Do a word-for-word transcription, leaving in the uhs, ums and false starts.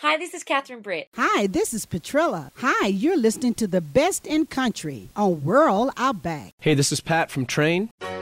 Hi, this is Catherine Britt. Hi, this is Petrilla. Hi, you're listening to the best in country on Rural Outback. Hey, this is Pat from Train.